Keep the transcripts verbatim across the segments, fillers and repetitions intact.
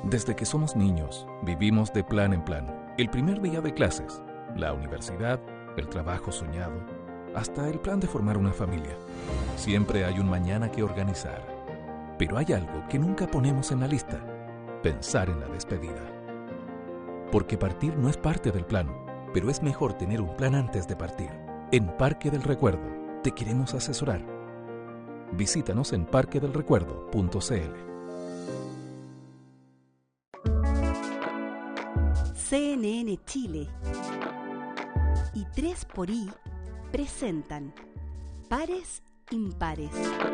Desde que somos niños, vivimos de plan en plan. El primer día de clases, la universidad, el trabajo soñado, hasta el plan de formar una familia. Siempre hay un mañana que organizar. Pero hay algo que nunca ponemos en la lista: pensar en la despedida. Porque partir no es parte del plan, pero es mejor tener un plan antes de partir. En Parque del Recuerdo te queremos asesorar. Visítanos en parque del recuerdo punto c l. C N N Chile y tres por I presentan Pares Impares.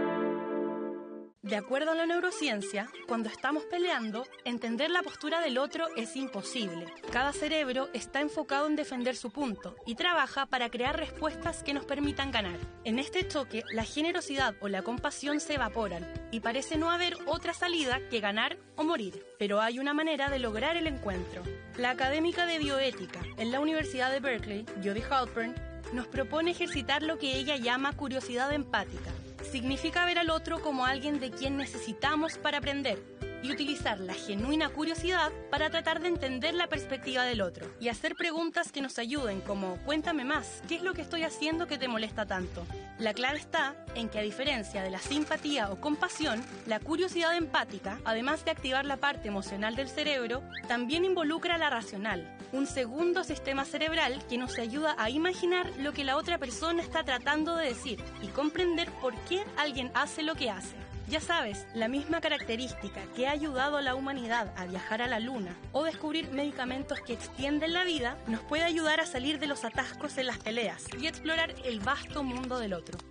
De acuerdo a la neurociencia, cuando estamos peleando, entender la postura del otro es imposible. Cada cerebro está enfocado en defender su punto y trabaja para crear respuestas que nos permitan ganar. En este choque, la generosidad o la compasión se evaporan y parece no haber otra salida que ganar o morir. Pero hay una manera de lograr el encuentro. La académica de bioética en la Universidad de Berkeley, Jody Halpern, nos propone ejercitar lo que ella llama curiosidad empática. Significa ver al otro como alguien de quien necesitamos para aprender y utilizar la genuina curiosidad para tratar de entender la perspectiva del otro y hacer preguntas que nos ayuden, como cuéntame más, ¿qué es lo que estoy haciendo que te molesta tanto? La clave está en que, a diferencia de la simpatía o compasión, la curiosidad empática, además de activar la parte emocional del cerebro, también involucra la racional, un segundo sistema cerebral que nos ayuda a imaginar lo que la otra persona está tratando de decir y comprender por qué alguien hace lo que hace. Ya sabes, la misma característica que ha ayudado a la humanidad a viajar a la Luna o descubrir medicamentos que extienden la vida, nos puede ayudar a salir de los atascos en las peleas y explorar el vasto mundo del otro.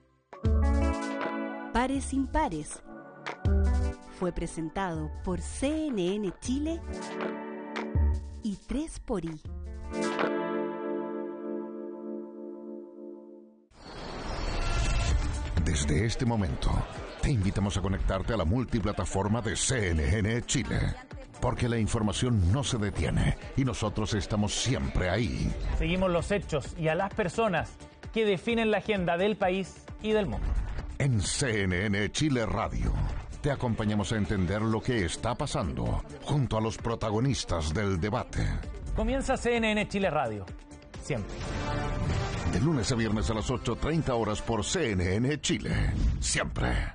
Pares Impares fue presentado por C N N Chile y tres por I. Desde este momento, te invitamos a conectarte a la multiplataforma de C N N Chile, porque la información no se detiene y nosotros estamos siempre ahí. Seguimos los hechos y a las personas que definen la agenda del país y del mundo. En C N N Chile Radio, te acompañamos a entender lo que está pasando junto a los protagonistas del debate. Comienza C N N Chile Radio, siempre. De lunes a viernes a las ocho treinta horas por C N N Chile. Siempre.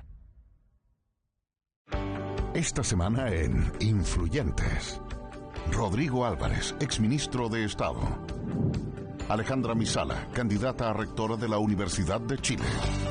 Esta semana en Influyentes. Rodrigo Álvarez, exministro de Estado. Alejandra Misala, candidata a rectora de la Universidad de Chile.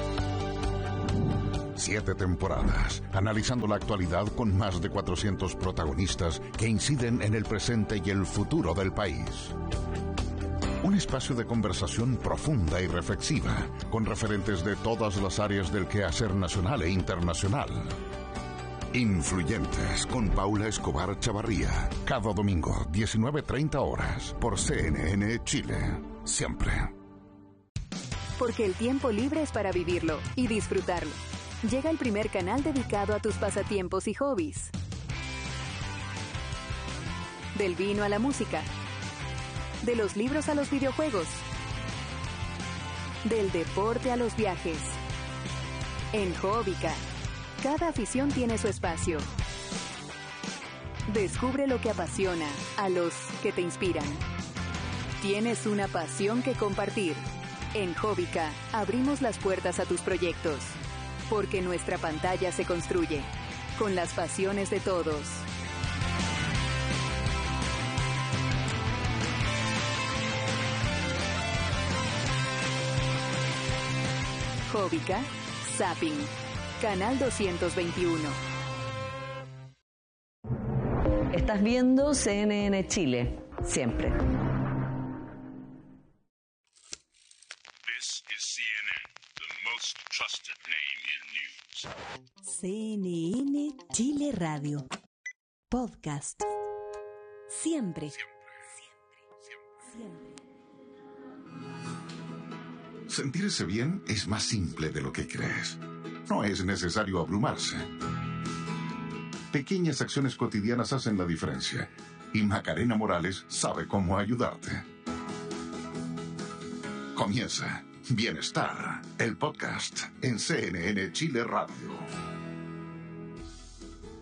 Siete temporadas, analizando la actualidad con más de cuatrocientos protagonistas que inciden en el presente y el futuro del país. Un espacio de conversación profunda y reflexiva, con referentes de todas las áreas del quehacer nacional e internacional. Influyentes, con Paula Escobar Chavarría. Cada domingo, diecinueve treinta horas, por C N N Chile. Siempre. Porque el tiempo libre es para vivirlo y disfrutarlo. Llega el primer canal dedicado a tus pasatiempos y hobbies. Del vino a la música. De los libros a los videojuegos. Del deporte a los viajes. En Hobbica, cada afición tiene su espacio. Descubre lo que apasiona a los que te inspiran. Tienes una pasión que compartir. En Hobbica, abrimos las puertas a tus proyectos. Porque nuestra pantalla se construye con las pasiones de todos. Hobbica, Zapping, Canal doscientos veintiuno. Estás viendo C N N Chile, siempre. This is C N N, the most trusted name in news. C N N Chile Radio. Podcast. Siempre. Siempre. Siempre. Sentirse bien es más simple de lo que crees. No es necesario abrumarse. Pequeñas acciones cotidianas hacen la diferencia. Y Macarena Morales sabe cómo ayudarte. Comienza Bienestar, el podcast en C N N Chile Radio.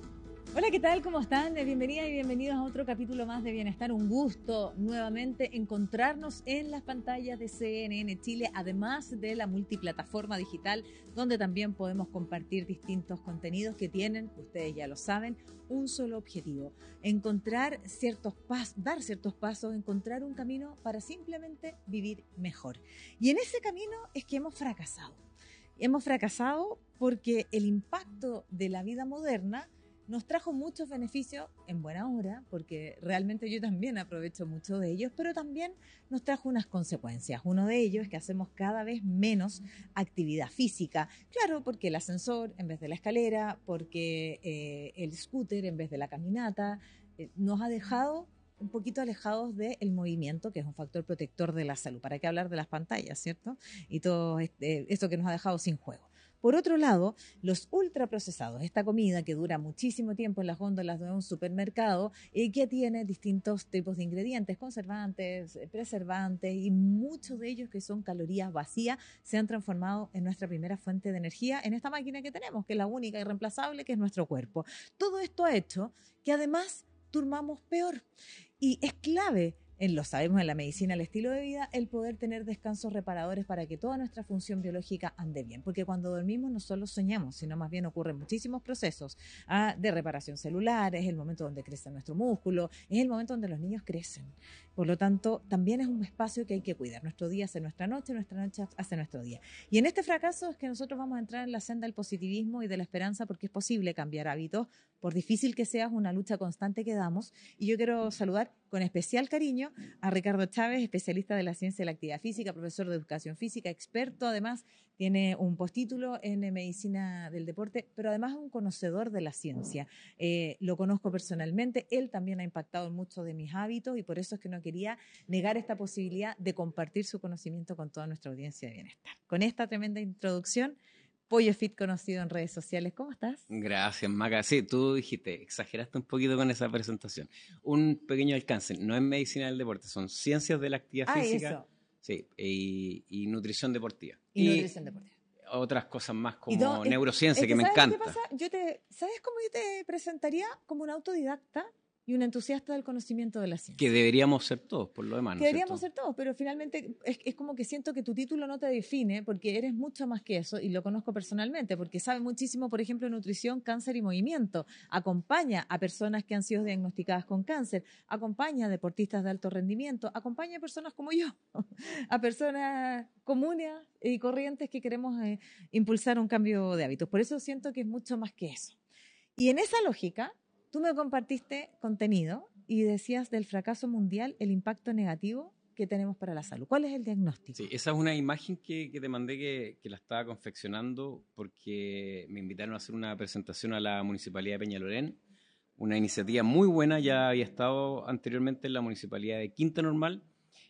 Hola, ¿qué tal? ¿Cómo están? Bienvenidas y bienvenidos a otro capítulo más de Bienestar. Un gusto nuevamente encontrarnos en las pantallas de C N N Chile, además de la multiplataforma digital, donde también podemos compartir distintos contenidos que tienen, ustedes ya lo saben, un solo objetivo: encontrar ciertos pasos, dar ciertos pasos, encontrar un camino para simplemente vivir mejor. Y en ese camino es que hemos fracasado. Hemos fracasado porque el impacto de la vida moderna nos trajo muchos beneficios en buena hora, porque realmente yo también aprovecho mucho de ellos, pero también nos trajo unas consecuencias. Uno de ellos es que hacemos cada vez menos actividad física. Claro, porque el ascensor en vez de la escalera, porque eh, el scooter en vez de la caminata, eh, nos ha dejado un poquito alejados del movimiento, que es un factor protector de la salud. ¿Para qué hablar de las pantallas, cierto? Y todo este, esto que nos ha dejado sin juego. Por otro lado, los ultraprocesados, esta comida que dura muchísimo tiempo en las góndolas de un supermercado y que tiene distintos tipos de ingredientes, conservantes, preservantes, y muchos de ellos que son calorías vacías, se han transformado en nuestra primera fuente de energía en esta máquina que tenemos, que es la única y irreemplazable, que es nuestro cuerpo. Todo esto ha hecho que además durmamos peor, y es clave, en, lo sabemos en la medicina, el estilo de vida, el poder tener descansos reparadores para que toda nuestra función biológica ande bien. Porque cuando dormimos no solo soñamos, sino más bien ocurren muchísimos procesos ah, de reparación celular, es el momento donde crece nuestro músculo, es el momento donde los niños crecen. Por lo tanto, también es un espacio que hay que cuidar. Nuestro día hace nuestra noche, nuestra noche hace nuestro día. Y en este fracaso es que nosotros vamos a entrar en la senda del positivismo y de la esperanza, porque es posible cambiar hábitos, por difícil que sea, es una lucha constante que damos. Y yo quiero saludar con especial cariño a Ricardo Chávez, especialista de la ciencia de la actividad física, profesor de educación física, experto, además tiene un postítulo en medicina del deporte, pero además es un conocedor de la ciencia. Eh, lo conozco personalmente, él también ha impactado en muchos de mis hábitos, y por eso es que no quería negar esta posibilidad de compartir su conocimiento con toda nuestra audiencia de bienestar. Con esta tremenda introducción, Pollo Fit conocido en redes sociales, ¿cómo estás? Gracias, Maca. Sí, tú dijiste, exageraste un poquito con esa presentación. Un pequeño alcance, no es medicina del deporte, son ciencias de la actividad ah, física. Eso. Sí, y, y nutrición deportiva. Y, y nutrición deportiva. Otras cosas más como todo, neurociencia, es, es que, que me ¿sabes encanta. Qué pasa? Yo te, ¿sabes cómo yo te presentaría? Como un autodidacta y un entusiasta del conocimiento de la ciencia. Que deberíamos ser todos, por lo demás, ¿no? Que deberíamos ser todos, pero finalmente es, es como que siento que tu título no te define, porque eres mucho más que eso, y lo conozco personalmente, porque sabe muchísimo, por ejemplo, de nutrición, cáncer y movimiento. Acompaña a personas que han sido diagnosticadas con cáncer, acompaña a deportistas de alto rendimiento, acompaña a personas como yo, a personas comunes y corrientes que queremos eh, impulsar un cambio de hábitos. Por eso siento que es mucho más que eso. Y en esa lógica, tú me compartiste contenido y decías del fracaso mundial, el impacto negativo que tenemos para la salud. ¿Cuál es el diagnóstico? Sí, esa es una imagen que, que te mandé que, que la estaba confeccionando porque me invitaron a hacer una presentación a la Municipalidad de Peñalolén, una iniciativa muy buena. Ya había estado anteriormente en la Municipalidad de Quinta Normal,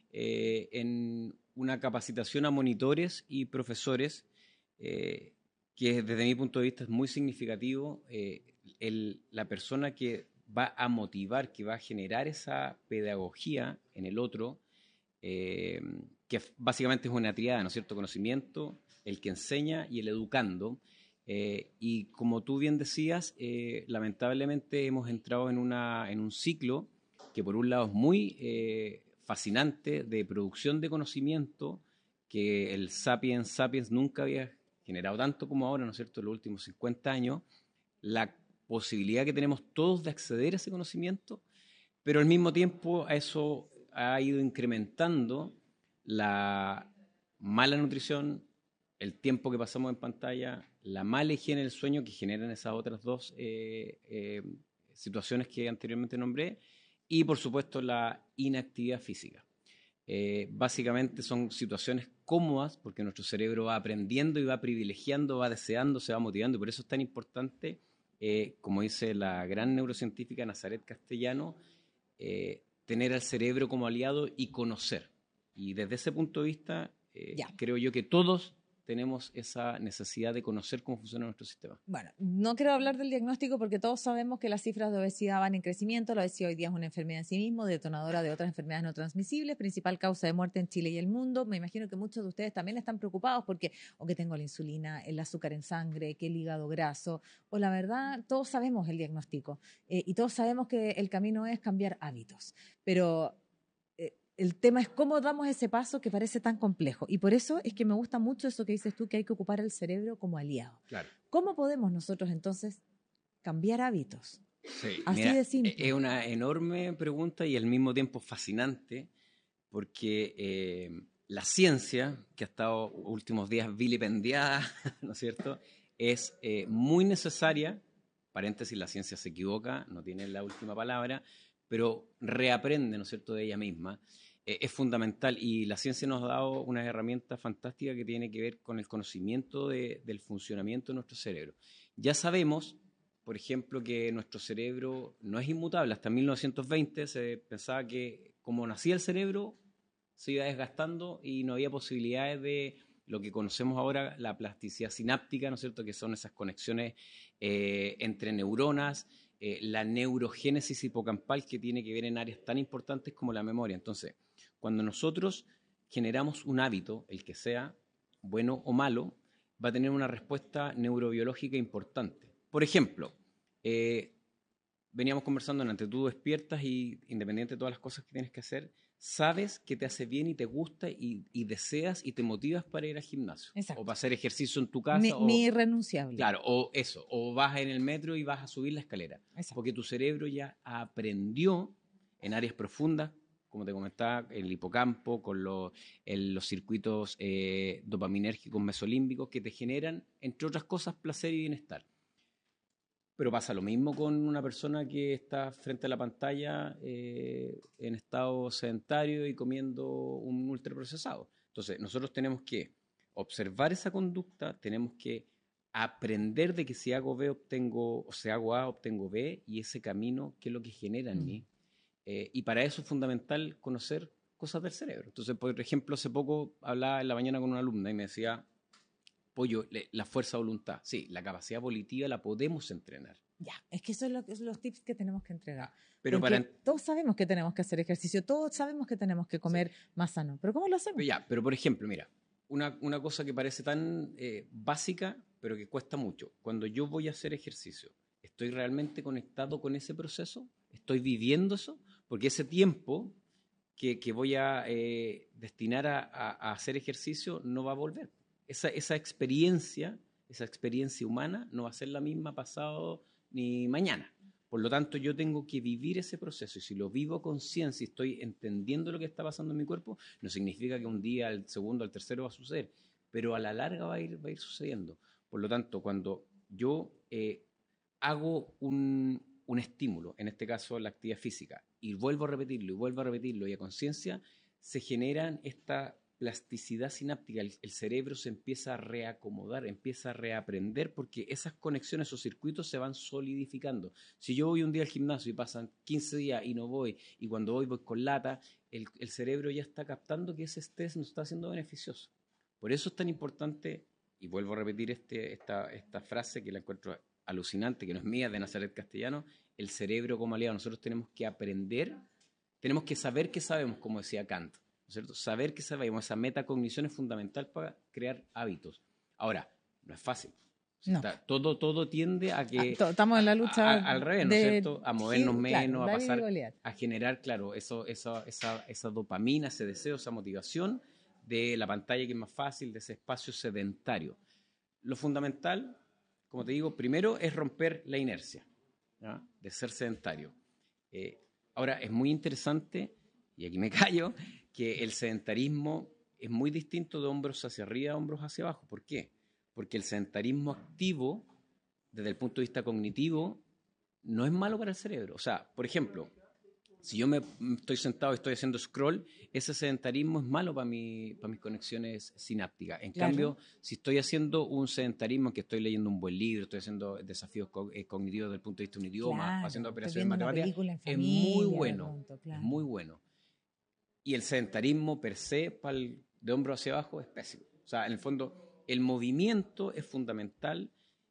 eh, en una capacitación a monitores y profesores, eh, que desde mi punto de vista es muy significativo. Eh, el, la persona que va a motivar, que va a generar esa pedagogía en el otro, eh, que básicamente es una triada, ¿no es cierto? Conocimiento, el que enseña y el educando. Eh, y como tú bien decías, eh, lamentablemente hemos entrado en, una, en un ciclo que por un lado es muy eh, fascinante, de producción de conocimiento, que el Sapiens Sapiens nunca había generado tanto como ahora, ¿no es cierto?, en los últimos cincuenta años, la posibilidad que tenemos todos de acceder a ese conocimiento, pero al mismo tiempo a eso ha ido incrementando la mala nutrición, el tiempo que pasamos en pantalla, la mala higiene del sueño que generan esas otras dos eh, eh, situaciones que anteriormente nombré, y por supuesto la inactividad física. Eh, básicamente son situaciones cómodas porque nuestro cerebro va aprendiendo y va privilegiando, va deseando, se va motivando, y por eso es tan importante, eh, como dice la gran neurocientífica Nazaret Castellano, eh, tener al cerebro como aliado y conocer. Y desde ese punto de vista, eh, creo yo que todos tenemos esa necesidad de conocer cómo funciona nuestro sistema. Bueno, no quiero hablar del diagnóstico porque todos sabemos que las cifras de obesidad van en crecimiento. La obesidad hoy día es una enfermedad en sí mismo, detonadora de otras enfermedades no transmisibles, principal causa de muerte en Chile y el mundo. Me imagino que muchos de ustedes también están preocupados porque o que tengo la insulina, el azúcar en sangre, que el hígado graso, o la verdad, todos sabemos el diagnóstico eh, y todos sabemos que el camino es cambiar hábitos, pero el tema es cómo damos ese paso que parece tan complejo. Y por eso es que me gusta mucho eso que dices tú, que hay que ocupar el cerebro como aliado. Claro. ¿Cómo podemos nosotros entonces cambiar hábitos? Sí, Así mira, de simple. Es una enorme pregunta y al mismo tiempo fascinante, porque eh, la ciencia, que ha estado últimos días vilipendiada, ¿no es cierto?, es eh, muy necesaria. Paréntesis, la ciencia se equivoca, no tiene la última palabra, pero reaprende, ¿no es cierto?, de ella misma. Eh, es fundamental y la ciencia nos ha dado una herramienta fantástica que tiene que ver con el conocimiento de, del funcionamiento de nuestro cerebro. Ya sabemos, por ejemplo, que nuestro cerebro no es inmutable. Hasta mil novecientos veinte se pensaba que como nacía el cerebro se iba desgastando y no había posibilidades de lo que conocemos ahora, la plasticidad sináptica, ¿no es cierto?, que son esas conexiones eh, entre neuronas, eh, la neurogénesis hipocampal que tiene que ver en áreas tan importantes como la memoria. Entonces, cuando nosotros generamos un hábito, el que sea bueno o malo, va a tener una respuesta neurobiológica importante. Por ejemplo, eh, veníamos conversando antes, tú despiertas y independiente de todas las cosas que tienes que hacer, sabes que te hace bien y te gusta y, y deseas y te motivas para ir al gimnasio. Exacto. O para hacer ejercicio en tu casa. Mi, o, mi irrenunciable. Claro, o eso, o vas en el metro y vas a subir la escalera. Exacto. Porque tu cerebro ya aprendió en áreas profundas, como te comentaba, el hipocampo, con los, el, los circuitos eh, dopaminérgicos mesolímbicos que te generan, entre otras cosas, placer y bienestar. Pero pasa lo mismo con una persona que está frente a la pantalla eh, en estado sedentario y comiendo un ultraprocesado. Entonces, nosotros tenemos que observar esa conducta, tenemos que aprender de que si hago B obtengo, o si hago A obtengo B, y ese camino, qué es lo que genera en mm. mí. Eh, y para eso es fundamental conocer cosas del cerebro. Entonces, por ejemplo, hace poco hablaba en la mañana con una alumna y me decía, Pollo, la fuerza de voluntad. Sí, la capacidad volitiva la podemos entrenar. Ya, es que eso es lo, es los tips que tenemos que entregar. Pero Porque para... todos sabemos que tenemos que hacer ejercicio, todos sabemos que tenemos que comer sí. más sano, pero ¿cómo lo hacemos? Pero ya, pero por ejemplo, mira, una, una cosa que parece tan eh, básica, pero que cuesta mucho. Cuando yo voy a hacer ejercicio, ¿estoy realmente conectado con ese proceso? ¿Estoy viviendo eso? Porque ese tiempo que, que voy a eh, destinar a, a, a hacer ejercicio no va a volver. Esa, esa experiencia, esa experiencia humana no va a ser la misma pasado ni mañana. Por lo tanto, yo tengo que vivir ese proceso y si lo vivo con conciencia y estoy entendiendo lo que está pasando en mi cuerpo, no significa que un día, al segundo, al tercero va a suceder, pero a la larga va a ir, va a ir sucediendo. Por lo tanto, cuando yo eh, hago un, un estímulo, en este caso la actividad física, y vuelvo a repetirlo y vuelvo a repetirlo y a conciencia, se generan esta plasticidad sináptica, el, el cerebro se empieza a reacomodar, empieza a reaprender porque esas conexiones, esos circuitos se van solidificando. Si yo voy un día al gimnasio y pasan quince días y no voy, y cuando voy voy con lata, el, el cerebro ya está captando que ese estrés nos está haciendo beneficioso. Por eso es tan importante, y vuelvo a repetir este, esta, esta frase que la encuentro alucinante, que no es mía, de Nazaret Castellano, el cerebro como aliado. Nosotros tenemos que aprender, tenemos que saber que sabemos, como decía Kant. ¿Cierto? Saber que sabemos, esa metacognición es fundamental para crear hábitos. Ahora, no es fácil. No. Está, todo, todo tiende a que... Ah, estamos en la lucha a, a, al revés, ¿no es cierto? A movernos sí, menos, claro, a pasar, a generar, claro, eso, eso, esa, esa dopamina, ese deseo, esa motivación de la pantalla que es más fácil, de ese espacio sedentario. Lo fundamental, como te digo, primero es romper la inercia, ¿ya? De ser sedentario. Eh, ahora, es muy interesante, y aquí me callo, que el sedentarismo es muy distinto de hombros hacia arriba a hombros hacia abajo. ¿Por qué? Porque el sedentarismo activo, desde el punto de vista cognitivo, no es malo para el cerebro. O sea, por ejemplo, si yo me estoy sentado y estoy haciendo scroll, ese sedentarismo es malo para, mi, para mis conexiones sinápticas. En claro. cambio, si estoy haciendo un sedentarismo en que estoy leyendo un buen libro, estoy haciendo desafíos co- eh, cognitivos desde el punto de vista de un idioma, claro, haciendo operaciones matemáticas, familia, es muy bueno, pronto, claro. es muy bueno. Y el sedentarismo per se, para el, de hombro hacia abajo, es pésimo. O sea, en el fondo, el movimiento es fundamental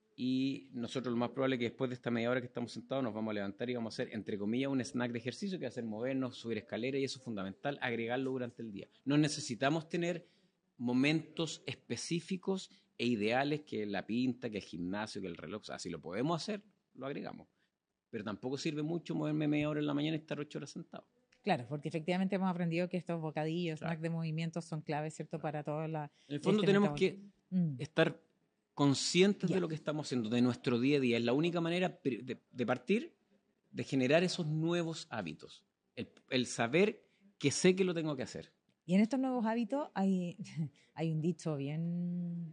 y nosotros lo más probable es que después de esta media hora que estamos sentados nos vamos a levantar y vamos a hacer, entre comillas, un snack de ejercicio que va a ser movernos, subir escaleras y eso es fundamental, agregarlo durante el día. No necesitamos tener momentos específicos e ideales que la pinta, que el gimnasio, que el reloj. O sea, si lo podemos hacer, lo agregamos. Pero tampoco sirve mucho moverme media hora en la mañana y estar ocho horas sentado. Claro, porque efectivamente hemos aprendido que estos bocadillos, claro, snacks de movimiento son claves, ¿cierto? Claro. Para toda la... En el fondo este tenemos que mm. estar conscientes yeah. de lo que estamos haciendo, de nuestro día a día. Es la única manera de, de partir, de generar esos nuevos hábitos. El, el saber que sé que lo tengo que hacer. Y en estos nuevos hábitos hay, hay un dicho bien...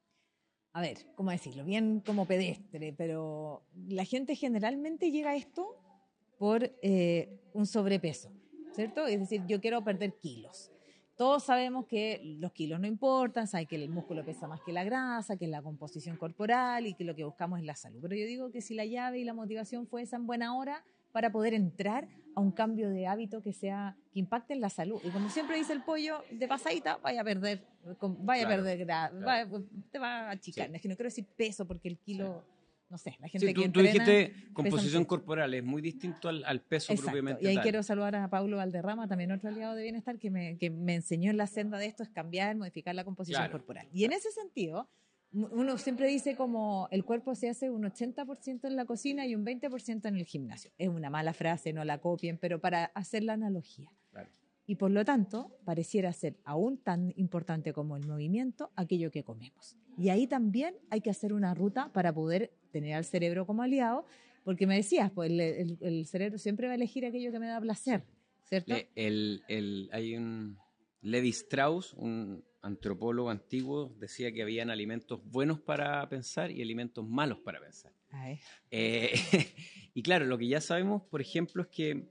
A ver, ¿cómo decirlo? Bien como pedestre, pero la gente generalmente llega a esto por eh, un sobrepeso, ¿cierto? Es decir, yo quiero perder kilos. Todos sabemos que los kilos no importan, saben que el músculo pesa más que la grasa, que es la composición corporal y que lo que buscamos es la salud. Pero yo digo que si la llave y la motivación fue esa en buena hora para poder entrar a un cambio de hábito que sea que impacte en la salud. Y como siempre dice el pollo, de pasadita vaya a perder, vaya claro, a perder grasa, claro. te va a achicar. Sí. Es que no quiero decir peso porque el kilo... Sí. No sé, la gente sí, tú, que tú entrena... Tú dijiste composición corporal, es muy distinto al, al peso exacto. propiamente Y ahí tal. quiero saludar a Paulo Valderrama, también otro aliado de Bienestar, que me, que me enseñó en la senda de esto, es cambiar, modificar la composición claro. corporal. Y en ese sentido, uno siempre dice como el cuerpo se hace un ochenta por ciento en la cocina y un veinte por ciento en el gimnasio. Es una mala frase, no la copien, pero para hacer la analogía. Claro. Y por lo tanto, pareciera ser aún tan importante como el movimiento aquello que comemos. Y ahí también hay que hacer una ruta para poder tener al cerebro como aliado, porque me decías, pues el, el, el cerebro siempre va a elegir aquello que me da placer, ¿cierto? Le, el, el, hay un... Levi Strauss, un antropólogo antiguo, decía que habían alimentos buenos para pensar y alimentos malos para pensar. Eh, y claro, lo que ya sabemos, por ejemplo, es que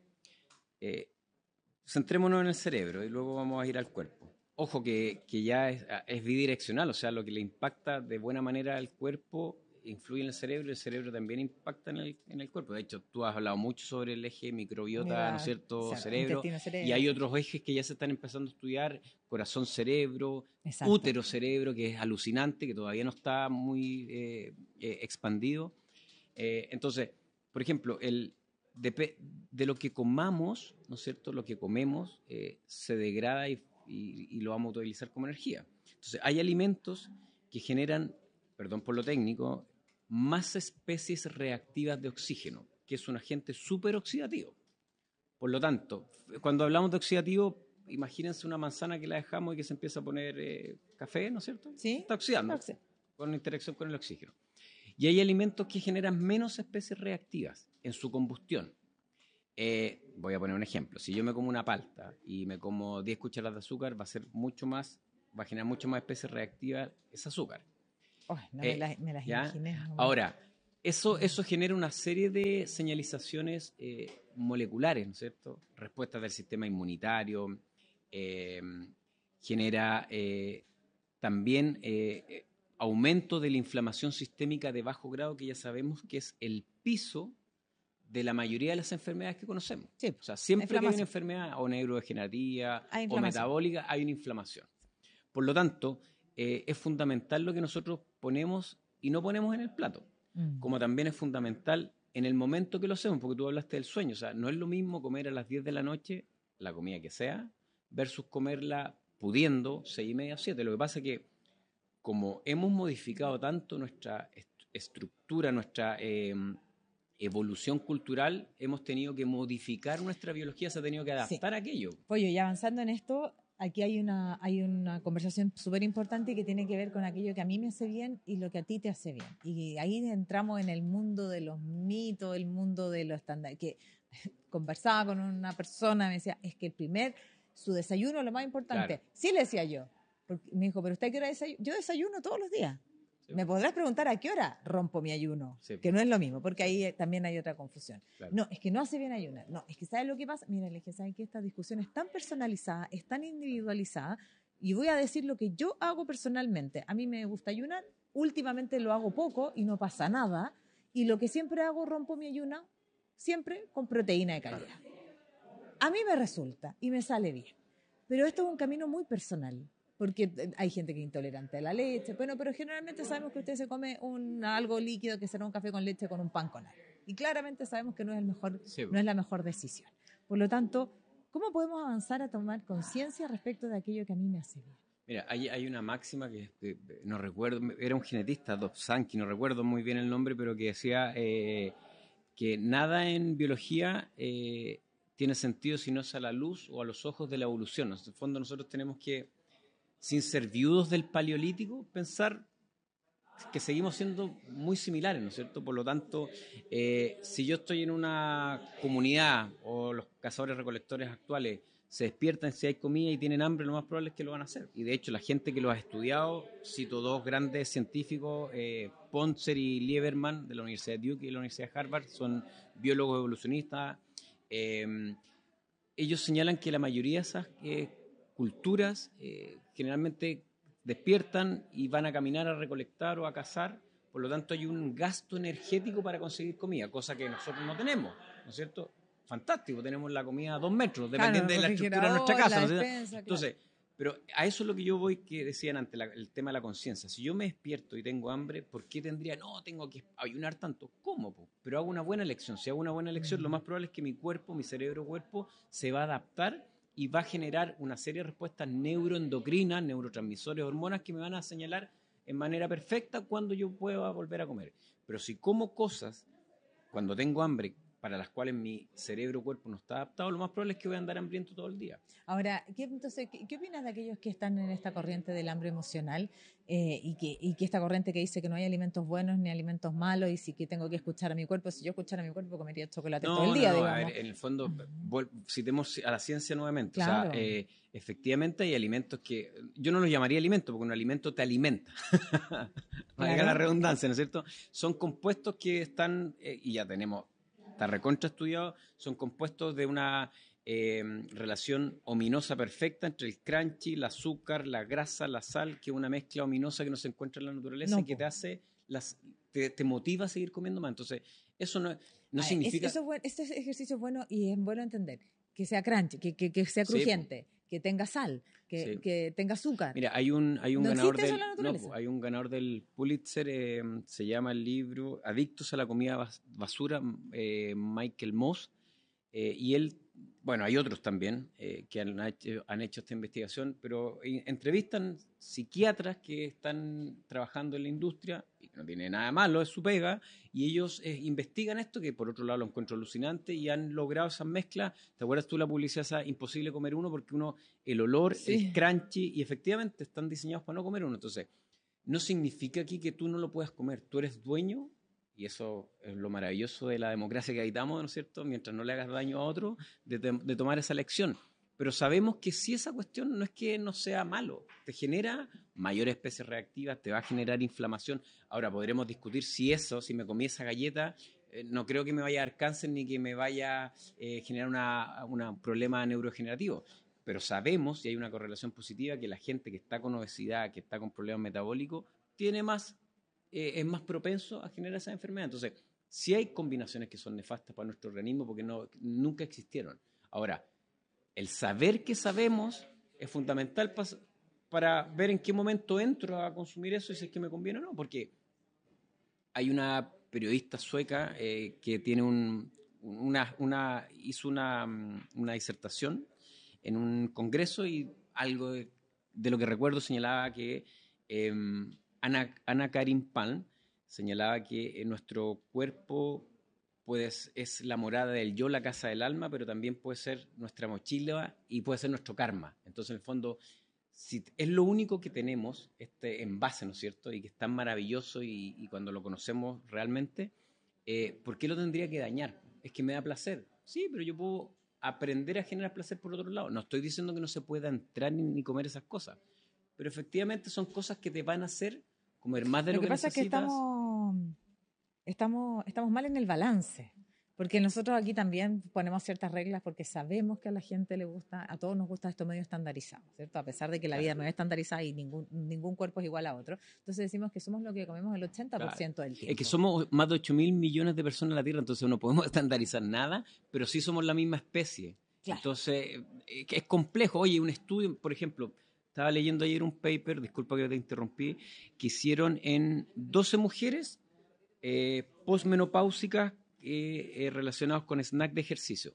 eh, centrémonos en el cerebro y luego vamos a ir al cuerpo. Ojo que, que ya es, es bidireccional, o sea, lo que le impacta de buena manera al cuerpo influye en el cerebro y el cerebro también impacta en el, en el cuerpo. De hecho, tú has hablado mucho sobre el eje microbiota, Mira, ¿no es cierto?, exacto, cerebro, cerebro, y hay otros ejes que ya se están empezando a estudiar, corazón-cerebro, útero-cerebro, que es alucinante, que todavía no está muy eh, eh, expandido. Eh, entonces, por ejemplo, el... De, de lo que comamos, ¿no es cierto?, lo que comemos eh, se degrada y Y, y lo vamos a utilizar como energía. Entonces, hay alimentos que generan, perdón por lo técnico, más especies reactivas de oxígeno, que es un agente súper oxidativo. Por lo tanto, cuando hablamos de oxidativo, imagínense una manzana que la dejamos y que se empieza a poner eh, café, ¿no es cierto? Sí. Está oxidando con interacción con el oxígeno. Y hay alimentos que generan menos especies reactivas en su combustión. Eh, voy a poner un ejemplo. Si yo me como una palta y me como diez cucharadas de azúcar, va a ser mucho más, va a generar mucho más especies reactivas ese azúcar. Oh, no eh, me, la, me las imaginé. No. Ahora, eso, eso genera una serie de señalizaciones eh, moleculares, ¿no es cierto? Respuestas del sistema inmunitario, eh, genera eh, también eh, aumento de la inflamación sistémica de bajo grado, que ya sabemos que es el piso de la mayoría de las enfermedades que conocemos. Sí, o sea, siempre que hay una enfermedad o neurodegenerativa o metabólica, hay una inflamación. Por lo tanto, eh, es fundamental lo que nosotros ponemos y no ponemos en el plato. Mm. Como también es fundamental en el momento que lo hacemos, porque tú hablaste del sueño. O sea, no es lo mismo comer a las diez de la noche, la comida que sea, versus comerla pudiendo seis y media o siete. Lo que pasa es que como hemos modificado tanto nuestra est- estructura, nuestra... Eh, evolución cultural, hemos tenido que modificar nuestra biología, se ha tenido que adaptar sí. a aquello. Pollo, y avanzando en esto, aquí hay una, hay una conversación súper importante que tiene que ver con aquello que a mí me hace bien y lo que a ti te hace bien. Y ahí entramos en el mundo de los mitos, el mundo de los estándares. Que conversaba con una persona, me decía, es que el primer, su desayuno es lo más importante. Claro. Sí, le decía yo. Porque me dijo, pero ¿usted a qué hora desayuna? Yo desayuno todos los días. Sí. Me podrás preguntar a qué hora rompo mi ayuno, sí. que no es lo mismo, porque ahí también hay otra confusión. Claro. No, es que no hace bien ayunar. No, es que ¿sabes lo que pasa? Mira, le dije, ¿sabes qué? Esta discusión es tan personalizada, es tan individualizada, y voy a decir lo que yo hago personalmente. A mí me gusta ayunar, últimamente lo hago poco y no pasa nada, y lo que siempre hago, rompo mi ayuno, siempre con proteína de calidad. A mí me resulta y me sale bien, pero esto es un camino muy personal. porque hay gente que es intolerante a la leche. Bueno, pero generalmente sabemos que usted se come un, algo líquido que será un café con leche con un pan con algo. Y claramente sabemos que no es, el mejor, sí. no es la mejor decisión. Por lo tanto, ¿cómo podemos avanzar a tomar conciencia respecto de aquello que a mí me hace bien? Mira, hay, hay una máxima que eh, no recuerdo, era un genetista, Dobzhansky, no recuerdo muy bien el nombre, pero que decía eh, que nada en biología eh, tiene sentido si no es a la luz o a los ojos de la evolución. En el fondo nosotros tenemos que, sin ser viudos del paleolítico, pensar que seguimos siendo muy similares, ¿no es cierto? Por lo tanto, eh, si yo estoy en una comunidad o los cazadores recolectores actuales se despiertan si hay comida y tienen hambre, lo más probable es que lo van a hacer. Y de hecho, la gente que lo ha estudiado, cito dos grandes científicos, eh, Pontzer y Lieberman, de la Universidad de Duke y de la Universidad de Harvard, son biólogos evolucionistas. Eh, ellos señalan que la mayoría de esas eh, culturas eh, generalmente despiertan y van a caminar a recolectar o a cazar, por lo tanto hay un gasto energético para conseguir comida, cosa que nosotros no tenemos, ¿no es cierto? Fantástico, tenemos la comida a dos metros, dependiendo claro, de la estructura de nuestra casa. ¿no? Despensa, Entonces, claro. Pero a eso es lo que yo voy, que decían antes, la, el tema de la conciencia. Si yo me despierto y tengo hambre, ¿por qué tendría? No, tengo que ayunar tanto. ¿Cómo? Po? Pero hago una buena elección. Si hago una buena elección, mm. lo más probable es que mi cuerpo, mi cerebro-cuerpo, se va a adaptar y va a generar una serie de respuestas neuroendocrinas, neurotransmisores, hormonas que me van a señalar en manera perfecta cuando yo pueda volver a comer. Pero si como cosas cuando tengo hambre para las cuales mi cerebro-cuerpo no está adaptado, lo más probable es que voy a andar hambriento todo el día. Ahora, ¿qué, entonces, ¿qué, qué opinas de aquellos que están en esta corriente del hambre emocional eh, y, que, y que esta corriente que dice que no hay alimentos buenos ni alimentos malos y si que tengo que escuchar a mi cuerpo? Si yo escuchara a mi cuerpo comería chocolate no, todo el día, no, no, digamos. A ver, en el fondo, uh-huh. citemos a la ciencia nuevamente. Claro. O sea, eh, efectivamente hay alimentos que, yo no los llamaría alimentos, porque un alimento te alimenta. Valga claro. la redundancia, ¿no es cierto? Son compuestos que están, eh, y ya tenemos, está recontra estudiado, son compuestos de una eh, relación ominosa perfecta entre el crunchy, el azúcar, la grasa, la sal, que es una mezcla ominosa que no se encuentra en la naturaleza no, y que te hace, las, te, te motiva a seguir comiendo más. Entonces, eso no, no Ay, significa... Es, eso es bueno, este ejercicio es bueno y es bueno entender que sea crunchy, que, que, que sea crujiente, sí, que tenga sal, que, sí. que tenga azúcar. Mira, hay un, hay un ¿No ganador del, no, hay un ganador del Pulitzer, eh, se llama el libro Adictos a la comida basura, eh, Michael Moss, eh, y él, bueno, hay otros también eh, que han hecho, han hecho esta investigación, pero entrevistan psiquiatras que están trabajando en la industria, y que no tiene nada malo, es su pega, y ellos eh, investigan esto, que por otro lado lo encuentro alucinante, y han logrado esas mezclas. ¿Te acuerdas tú la publicidad esa imposible comer uno? Porque uno, el olor, sí. el crunchy, y efectivamente están diseñados para no comer uno. Entonces, no significa aquí que tú no lo puedas comer, tú eres dueño. Y eso es lo maravilloso de la democracia que habitamos, ¿no es cierto? Mientras no le hagas daño a otro, de, de, de tomar esa elección. Pero sabemos que si esa cuestión no es que no sea malo, te genera mayores especies reactivas, te va a generar inflamación. Ahora, podremos discutir si eso, si me comí esa galleta, eh, no creo que me vaya a dar cáncer ni que me vaya a eh, generar una, una, un problema neurodegenerativo. Pero sabemos, y hay una correlación positiva, que la gente que está con obesidad, que está con problemas metabólicos, tiene más... Eh, es más propenso a generar esa enfermedad. Entonces, sí hay combinaciones que son nefastas para nuestro organismo porque no, nunca existieron. Ahora, el saber que sabemos es fundamental pa, para ver en qué momento entro a consumir eso y si es que me conviene o no, porque hay una periodista sueca eh, que tiene un, una, una, hizo una, una disertación en un congreso y algo de, de lo que recuerdo señalaba que eh, Ana, Ana Karin Palm señalaba que en nuestro cuerpo pues, es la morada del yo, la casa del alma, pero también puede ser nuestra mochila y puede ser nuestro karma. Entonces, en el fondo, si es lo único que tenemos, este envase, ¿no es cierto? Y que es tan maravilloso y, y cuando lo conocemos realmente, eh, ¿por qué lo tendría que dañar? Es que me da placer. Sí, pero yo puedo aprender a generar placer por otro lado. No estoy diciendo que no se pueda entrar ni, ni comer esas cosas, pero efectivamente son cosas que te van a hacer comer más de lo, lo que, que pasa necesitas. Es que estamos, estamos, estamos mal en el balance, porque nosotros aquí también ponemos ciertas reglas porque sabemos que a la gente le gusta, a todos nos gusta esto medio estandarizado, ¿cierto? A pesar de que la vida no es estandarizada y ningún, ningún cuerpo es igual a otro. Entonces decimos que somos lo que comemos el ochenta por ciento claro. del tiempo. Es que somos más de ocho mil millones de personas en la Tierra, entonces no podemos estandarizar nada, pero sí somos la misma especie. Claro. Entonces, es complejo. Oye, un estudio, por ejemplo, Estaba leyendo ayer un paper, disculpa que te interrumpí, que hicieron en doce mujeres eh, postmenopáusicas eh, eh, relacionadas con snack de ejercicio.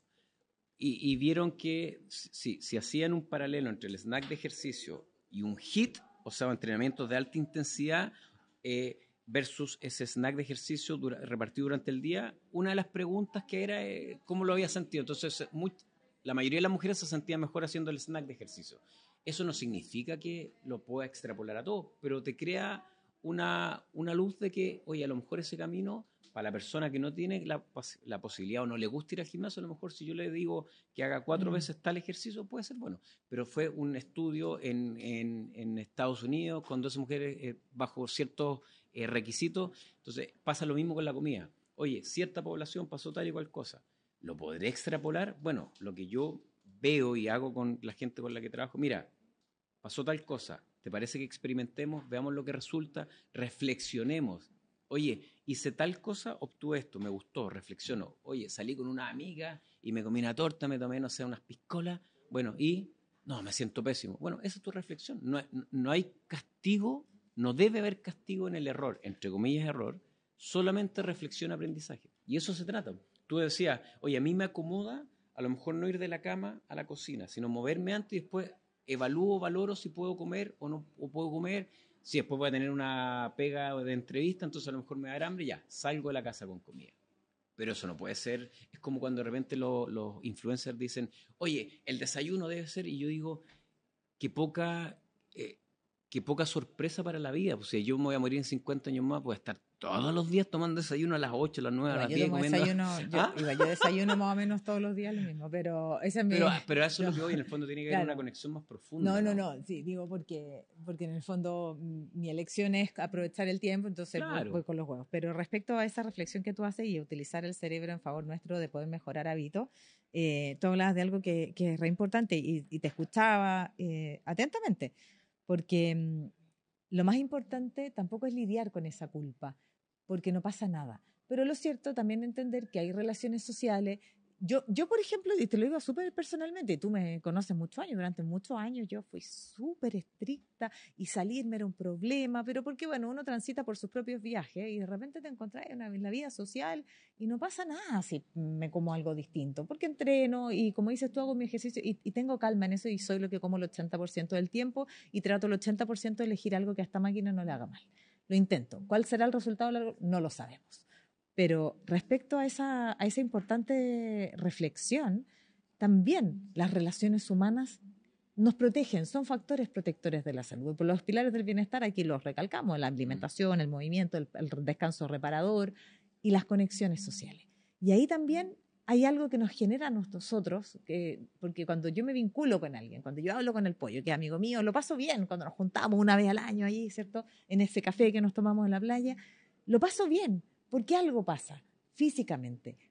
Y, y vieron que si, si hacían un paralelo entre el snack de ejercicio y un HIIT, o sea, entrenamientos de alta intensidad, eh, versus ese snack de ejercicio dura, repartido durante el día, una de las preguntas que era eh, cómo lo había sentido. Entonces, muy, la mayoría de las mujeres se sentían mejor haciendo el snack de ejercicio. Eso no significa que lo pueda extrapolar a todo, pero te crea una, una luz de que, oye, a lo mejor ese camino, para la persona que no tiene la, la posibilidad o no le gusta ir al gimnasio, a lo mejor si yo le digo que haga cuatro mm. veces tal ejercicio, puede ser bueno. Pero fue un estudio en, en, en Estados Unidos con doce mujeres eh, bajo ciertos eh, requisitos. Entonces pasa lo mismo con la comida. Oye, cierta población pasó tal y cual cosa. ¿Lo podré extrapolar? Bueno, lo que yo veo y hago con la gente con la que trabajo, mira, pasó tal cosa, ¿te parece que experimentemos? Veamos lo que resulta, reflexionemos. Oye, hice tal cosa, obtuve esto, me gustó, reflexiono. Oye, salí con una amiga y me comí una torta, me tomé, no sé, unas piscolas. Bueno, y no, me siento pésimo. Bueno, esa es tu reflexión. No, no hay castigo, no debe haber castigo en el error, entre comillas error, solamente reflexión, aprendizaje. Y eso se trata. Tú decías, oye, a mí me acomoda a lo mejor no ir de la cama a la cocina, sino moverme antes y después evalúo, valoro si puedo comer o no o puedo comer. Si después voy a tener una pega de entrevista, entonces a lo mejor me va a dar hambre, ya, salgo de la casa con comida. Pero eso no puede ser, es como cuando de repente lo, los influencers dicen, oye, el desayuno debe ser, y yo digo, qué poca, eh, qué poca sorpresa para la vida. Pues si yo me voy a morir en cincuenta años más, puedo estar todos los días tomando desayuno a las ocho, a las nueve, a las diez. Comiendo... Desayuno, yo, ¿Ah? iba, yo desayuno más o menos todos los días lo mismo, pero esa es mi... Pero, pero eso no, es lo que voy, en el fondo tiene que haber claro. una conexión más profunda. No, no, no, no, sí, digo porque, porque en el fondo mi elección es aprovechar el tiempo, entonces claro. voy, voy con los huevos. Pero respecto a esa reflexión que tú haces y utilizar el cerebro en favor nuestro de poder mejorar hábitos, eh, tú hablabas de algo que, que es re importante y, y te escuchaba eh, atentamente, porque mmm, lo más importante tampoco es lidiar con esa culpa, porque no pasa nada. Pero lo cierto también entender que hay relaciones sociales. Yo, yo por ejemplo, y te lo digo súper personalmente, tú me conoces muchos años, durante muchos años yo fui súper estricta y salirme era un problema, pero porque, bueno, uno transita por sus propios viajes y de repente te encontrás en, en la vida social y no pasa nada si me como algo distinto, porque entreno y, como dices tú, hago mi ejercicio y, y tengo calma en eso y soy lo que como el ochenta por ciento del tiempo y trato el ochenta por ciento de elegir algo que a esta máquina no le haga mal. Lo intento. ¿Cuál será el resultado largo? No lo sabemos. Pero respecto a esa, a esa importante reflexión, también las relaciones humanas nos protegen, son factores protectores de la salud. Por los pilares del bienestar aquí los recalcamos, la alimentación, el movimiento, el, el descanso reparador y las conexiones sociales. Y ahí también hay algo que nos genera a nosotros, que, porque cuando yo me vinculo con alguien, cuando yo hablo con el pollo, que es amigo mío, lo paso bien cuando nos juntamos una vez al año allí, ¿cierto? En ese café que nos tomamos en la playa, lo paso bien, porque algo pasa físicamente.